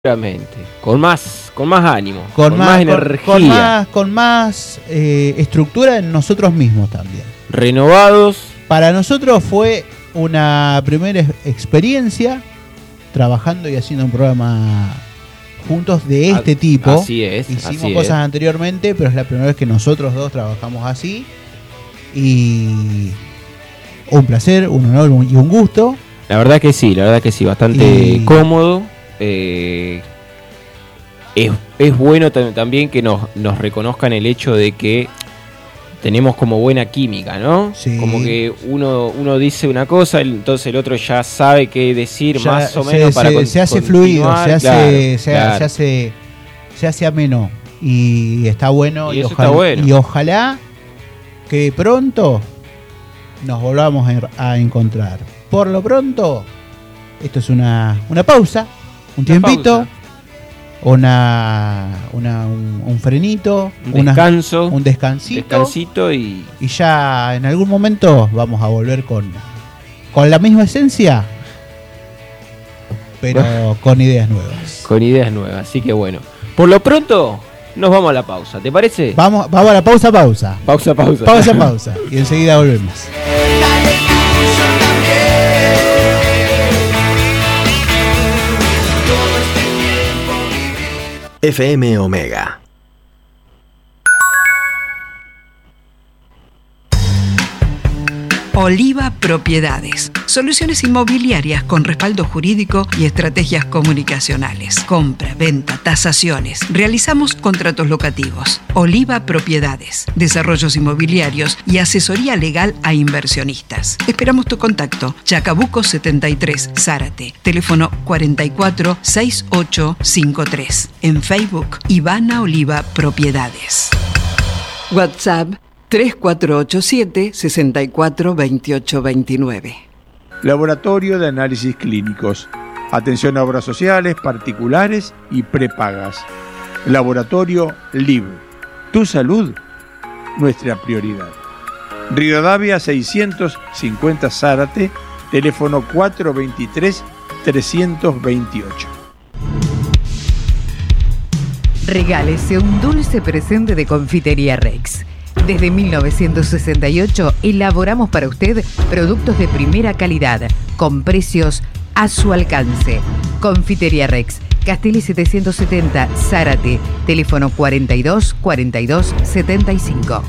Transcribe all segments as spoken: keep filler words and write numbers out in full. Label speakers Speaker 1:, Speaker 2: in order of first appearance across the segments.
Speaker 1: Seguramente, con más, con más ánimo,
Speaker 2: con,
Speaker 1: con
Speaker 2: más,
Speaker 1: más
Speaker 2: con,
Speaker 1: energía,
Speaker 2: con más, con más eh, estructura en nosotros mismos también.
Speaker 1: Renovados.
Speaker 2: Para nosotros fue una primera experiencia trabajando y haciendo un programa juntos de este
Speaker 1: A,
Speaker 2: tipo.
Speaker 1: Así es.
Speaker 2: Hicimos
Speaker 1: así
Speaker 2: cosas
Speaker 1: es.
Speaker 2: anteriormente, pero es la primera vez que nosotros dos trabajamos así. Y un placer, un honor y un gusto.
Speaker 1: La verdad que sí, la verdad que sí, bastante
Speaker 2: y...
Speaker 1: cómodo. Eh, es, es bueno t- también que nos, nos reconozcan el hecho de que tenemos como buena química, ¿no?
Speaker 2: Sí.
Speaker 1: Como que uno, uno dice una cosa, entonces el otro ya sabe qué decir
Speaker 2: ya
Speaker 1: más o
Speaker 2: se,
Speaker 1: menos
Speaker 2: se,
Speaker 1: para con,
Speaker 2: se hace
Speaker 1: continuar.
Speaker 2: fluido, se hace,
Speaker 1: Claro,
Speaker 2: se,
Speaker 1: claro.
Speaker 2: se hace se hace ameno y está bueno
Speaker 1: y,
Speaker 2: y,
Speaker 1: eso
Speaker 2: ojalá,
Speaker 1: está bueno.
Speaker 2: y ojalá que pronto nos volvamos a, a encontrar. Por lo pronto, esto es una, una pausa, un
Speaker 1: Una
Speaker 2: tiempito,
Speaker 1: pausa.
Speaker 2: una, una un, un frenito,
Speaker 1: Un
Speaker 2: una-
Speaker 1: descanso,
Speaker 2: un descansito,
Speaker 1: descansito y
Speaker 2: y ya en algún momento vamos a volver con, con la misma esencia, pero con ideas nuevas.
Speaker 1: con ideas nuevas. Así que bueno, por lo pronto nos vamos a la pausa, ¿te parece?
Speaker 2: Vamos, vamos a la pausa, pausa.
Speaker 1: Pausa, pausa.
Speaker 2: Pausa, pausa. Y enseguida volvemos.
Speaker 3: F M Omega.
Speaker 4: Oliva Propiedades. Soluciones inmobiliarias con respaldo jurídico y estrategias comunicacionales. Compra, venta, tasaciones. Realizamos contratos locativos. Oliva Propiedades. Desarrollos inmobiliarios y asesoría legal a inversionistas. Esperamos tu contacto. Chacabuco setenta y tres, Zárate. Teléfono cuarenta y cuatro, sesenta y ocho cincuenta y tres. En Facebook, Ivana Oliva Propiedades. WhatsApp tres cuatro ocho siete, seis cuatro dos ocho dos nueve.
Speaker 5: Laboratorio de Análisis Clínicos. Atención a obras sociales, particulares y prepagas. Laboratorio L I B. Tu salud, nuestra prioridad. Rivadavia seiscientos cincuenta Zárate, teléfono cuatro veintitrés, trescientos veintiocho.
Speaker 6: Regálese un dulce presente de Confitería Rex. Desde mil novecientos sesenta y ocho elaboramos para usted productos de primera calidad, con precios a su alcance. Confitería Rex, Castelli setecientos setenta, Zárate, teléfono cuarenta y dos, cuarenta y dos, setenta y cinco.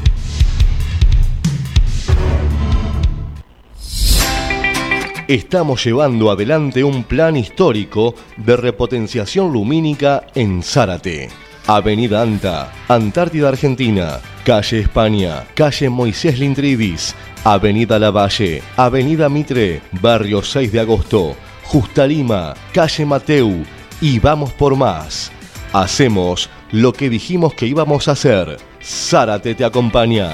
Speaker 7: Estamos llevando adelante un plan histórico de repotenciación lumínica en Zárate. Avenida Anta, Antártida Argentina, Calle España, Calle Moisés Lintrivis, Avenida Lavalle, Avenida Mitre, Barrio seis de agosto, Justa Lima, Calle Mateu y vamos por más. Hacemos lo que dijimos que íbamos a hacer. Zárate te acompaña.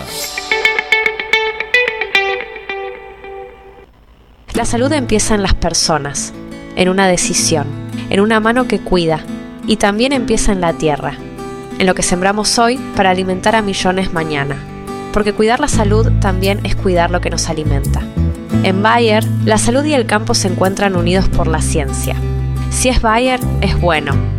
Speaker 8: La salud empieza en las personas, en una decisión, en una mano que cuida. Y también empieza en la tierra, en lo que sembramos hoy para alimentar a millones mañana. Porque cuidar la salud también es cuidar lo que nos alimenta. En Bayer, la salud y el campo se encuentran unidos por la ciencia. Si es Bayer, es bueno.